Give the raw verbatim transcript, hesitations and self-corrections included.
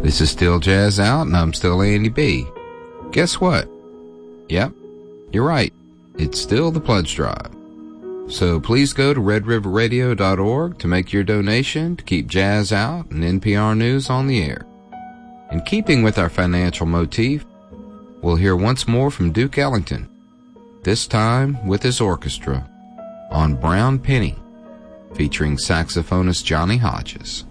This is still Jazz Out, and I'm still Andy B. Guess what? Yep, you're right. It's still the pledge drive. So please go to red river radio dot org to make your donation to keep Jazz Out and N P R News on the air. In keeping with our financial motif, we'll hear once more from Duke Ellington, this time with his orchestra, on Brown Penny, featuring saxophonist Johnny Hodges.